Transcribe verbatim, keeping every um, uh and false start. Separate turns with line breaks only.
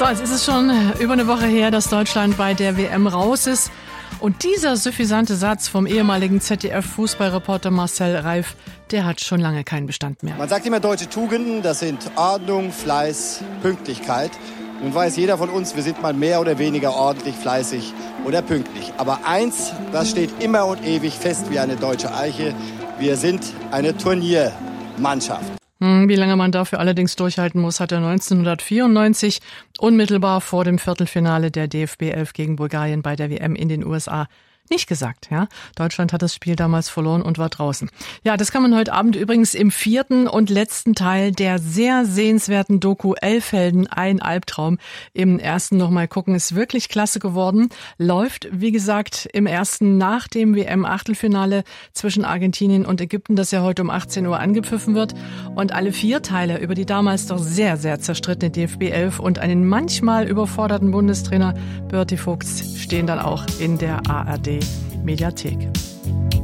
So, jetzt ist es schon über eine Woche her, dass Deutschland bei der W M raus ist. Und dieser suffisante Satz vom ehemaligen Z D F-Fußballreporter Marcel Reif, der hat schon lange keinen Bestand mehr.
Man sagt immer, deutsche Tugenden, das sind Ordnung, Fleiß, Pünktlichkeit. Nun weiß jeder von uns, wir sind mal mehr oder weniger ordentlich, fleißig oder pünktlich. Aber eins, das steht immer und ewig fest wie eine deutsche Eiche. Wir sind eine Turniermannschaft.
Wie lange man dafür allerdings durchhalten muss, hat er neunzehnhundertvierundneunzig unmittelbar vor dem Viertelfinale der D F B elf gegen Bulgarien bei der W M in den U S A nicht gesagt, ja. Deutschland hat das Spiel damals verloren und war draußen. Ja, das kann man heute Abend übrigens im vierten und letzten Teil der sehr sehenswerten Doku Elfhelden, ein Albtraum, im ersten nochmal gucken. Ist wirklich klasse geworden. Läuft, wie gesagt, im ersten nach dem W M-Achtelfinale zwischen Argentinien und Ägypten, das ja heute um achtzehn Uhr angepfiffen wird. Und alle vier Teile über die damals doch sehr, sehr zerstrittene D F B elf und einen manchmal überforderten Bundestrainer Berti Vogts stehen dann auch in der A R D Mediathek.